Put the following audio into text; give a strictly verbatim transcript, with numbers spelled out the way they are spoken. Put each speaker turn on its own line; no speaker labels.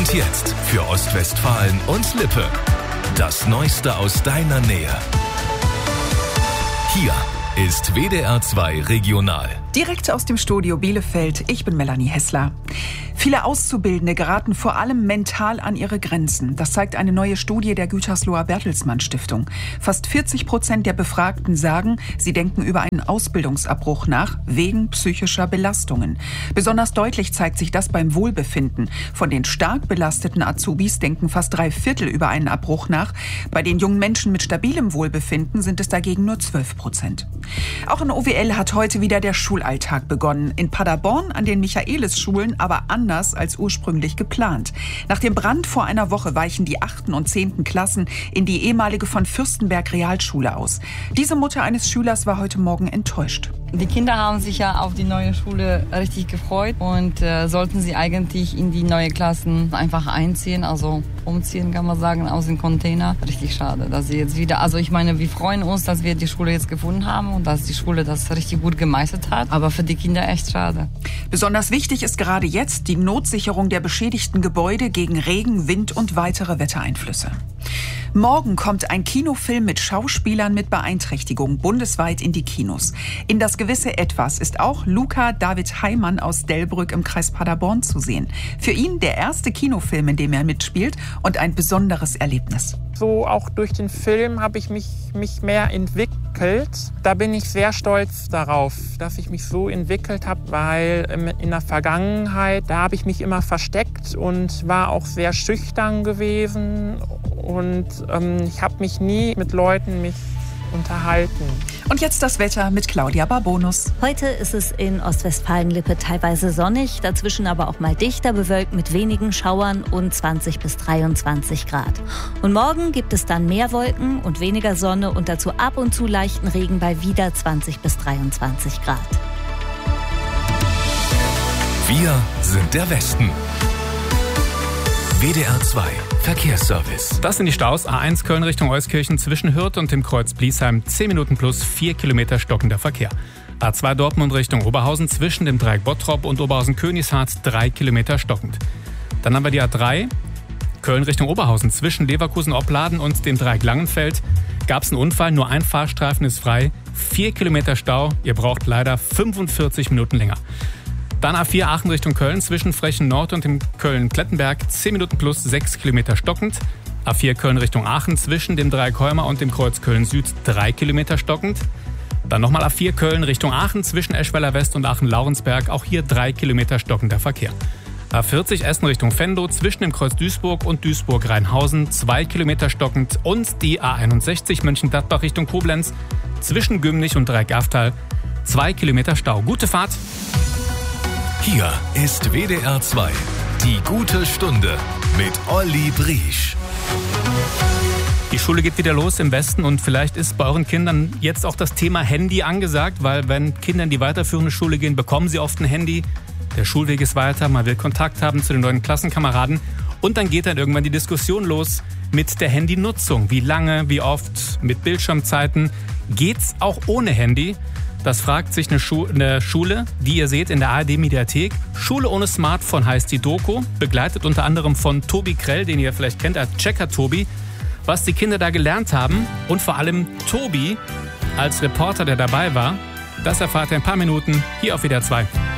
Und jetzt für Ostwestfalen und Lippe. Das Neueste aus deiner Nähe. Hier ist W D R zwei Regional.
Direkt aus dem Studio Bielefeld, ich bin Melanie Hessler. Viele Auszubildende geraten vor allem mental an ihre Grenzen. Das zeigt eine neue Studie der Gütersloher Bertelsmann Stiftung. Fast vierzig Prozent der Befragten sagen, sie denken über einen Ausbildungsabbruch nach, wegen psychischer Belastungen. Besonders deutlich zeigt sich das beim Wohlbefinden. Von den stark belasteten Azubis denken fast drei Viertel über einen Abbruch nach. Bei den jungen Menschen mit stabilem Wohlbefinden sind es dagegen nur zwölf Prozent. Auch in O W L hat heute wieder der Schulalltag begonnen. In Paderborn an den Michaelis-Schulen aber anders als ursprünglich geplant. Nach dem Brand vor einer Woche weichen die achten und zehnten Klassen in die ehemalige von Fürstenberg Realschule aus. Diese Mutter eines Schülers war heute Morgen enttäuscht.
Die Kinder haben sich ja auf die neue Schule richtig gefreut und äh, sollten sie eigentlich in die neue Klassen einfach einziehen, also umziehen kann man sagen, aus dem Container. Richtig schade, dass sie jetzt wieder, also ich meine, wir freuen uns, dass wir die Schule jetzt gefunden haben und dass die Schule das richtig gut gemeistert hat, aber für die Kinder echt schade.
Besonders wichtig ist gerade jetzt die Notsicherung der beschädigten Gebäude gegen Regen, Wind und weitere Wettereinflüsse. Morgen kommt ein Kinofilm mit Schauspielern mit Beeinträchtigung bundesweit in die Kinos. In Das gewisse Etwas ist auch Luca David Heimann aus Delbrück im Kreis Paderborn zu sehen. Für ihn der erste Kinofilm, in dem er mitspielt und ein besonderes Erlebnis.
So auch durch den Film habe ich mich, mich mehr entwickelt. Da bin ich sehr stolz darauf, dass ich mich so entwickelt habe, weil in der Vergangenheit, da habe ich mich immer versteckt und war auch sehr schüchtern gewesen. Und ähm, ich habe mich nie mit Leuten mich unterhalten.
Und jetzt das Wetter mit Claudia Barbonus.
Heute ist es in Ostwestfalen-Lippe teilweise sonnig, dazwischen aber auch mal dichter bewölkt mit wenigen Schauern und zwanzig bis dreiundzwanzig Grad. Und morgen gibt es dann mehr Wolken und weniger Sonne und dazu ab und zu leichten Regen bei wieder zwanzig bis dreiundzwanzig Grad.
Wir sind der Westen. W D R zwei Verkehrsservice.
Das sind die Staus. A eins Köln Richtung Euskirchen zwischen Hürth und dem Kreuz Bliesheim. zehn Minuten plus vier Kilometer stockender Verkehr. A zwei Dortmund Richtung Oberhausen zwischen dem Dreieck Bottrop und Oberhausen-Königshardt drei Kilometer stockend. Dann haben wir die A drei Köln Richtung Oberhausen zwischen Leverkusen-Opladen und dem Dreieck Langenfeld. Gab es einen Unfall, nur ein Fahrstreifen ist frei. vier Kilometer Stau. Ihr braucht leider fünfundvierzig Minuten länger. Dann A vier Aachen Richtung Köln zwischen Frechen Nord und dem Köln-Klettenberg zehn Minuten plus sechs Kilometer stockend. A vier Köln Richtung Aachen zwischen dem Dreieck Heumer und dem Kreuz Köln Süd drei Kilometer stockend. Dann nochmal A vier Köln Richtung Aachen zwischen Eschweiler West und Aachen-Laurensberg, auch hier drei Kilometer stockender Verkehr. A vierzig Essen Richtung Venlo zwischen dem Kreuz Duisburg und Duisburg-Rheinhausen zwei Kilometer stockend und die A einundsechzig Mönchengladbach Richtung Koblenz zwischen Gümnich und Dreieck Aftal zwei Kilometer Stau. Gute Fahrt!
Hier ist W D R zwei, die gute Stunde mit Olli Briesch.
Die Schule geht wieder los im Westen und vielleicht ist bei euren Kindern jetzt auch das Thema Handy angesagt, weil wenn Kinder in die weiterführende Schule gehen, bekommen sie oft ein Handy. Der Schulweg ist weiter, man will Kontakt haben zu den neuen Klassenkameraden und dann geht dann irgendwann die Diskussion los mit der Handynutzung. Wie lange, wie oft, mit Bildschirmzeiten. Geht's auch ohne Handy? Das fragt sich eine, Schu- eine Schule, die ihr seht in der A R D-Mediathek. Schule ohne Smartphone heißt die Doku, begleitet unter anderem von Tobi Krell, den ihr vielleicht kennt als Checker Tobi. Was die Kinder da gelernt haben und vor allem Tobi als Reporter, der dabei war, das erfahrt ihr in ein paar Minuten hier auf W D R zwei.